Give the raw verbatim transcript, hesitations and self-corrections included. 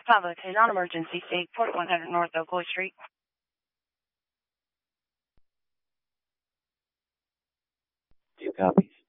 Pablo ten on emergency state, Port one hundred North Oakwood Street. Two copies.